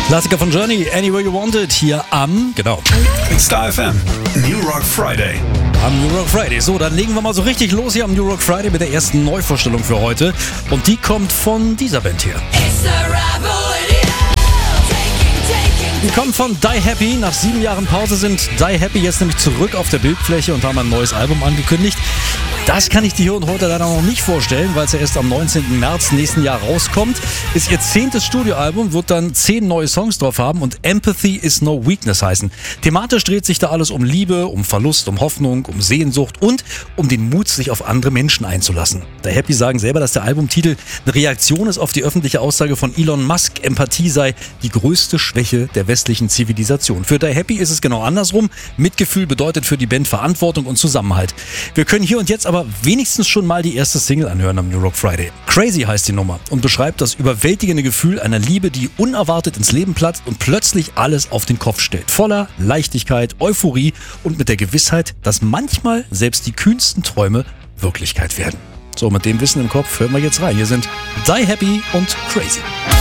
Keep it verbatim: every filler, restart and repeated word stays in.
Klassiker von Journey, Anywhere You Want It, hier am, genau, Star F M, New Rock Friday. am New Rock Friday. So, dann legen wir mal so richtig los hier am New Rock Friday mit der ersten Neuvorstellung für heute. Und die kommt von dieser Band hier. Die kommt von Die Happy. Nach sieben Jahren Pause sind Die Happy jetzt nämlich zurück auf der Bildfläche und haben ein neues Album angekündigt. Das kann ich dir hier und heute leider noch nicht vorstellen, weil es ja erst am neunzehnten März nächsten Jahr rauskommt. Ist ihr zehntes Studioalbum, wird dann zehn neue Songs drauf haben und Empathy is no weakness heißen. Thematisch dreht sich da alles um Liebe, um Verlust, um Hoffnung, um Sehnsucht und um den Mut, sich auf andere Menschen einzulassen. Die Happy sagen selber, dass der Albumtitel eine Reaktion ist auf die öffentliche Aussage von Elon Musk, Empathie sei die größte Schwäche der westlichen Zivilisation. Für Die Happy ist es genau andersrum. Mitgefühl bedeutet für die Band Verantwortung und Zusammenhalt. Wir können hier und jetzt aber wenigstens schon mal die erste Single anhören am New Rock Friday. Crazy heißt die Nummer und beschreibt das überwältigende Gefühl einer Liebe, die unerwartet ins Leben platzt und plötzlich alles auf den Kopf stellt. Voller Leichtigkeit, Euphorie und mit der Gewissheit, dass manchmal selbst die kühnsten Träume Wirklichkeit werden. So, mit dem Wissen im Kopf hören wir jetzt rein. Hier sind Die Happy und Crazy.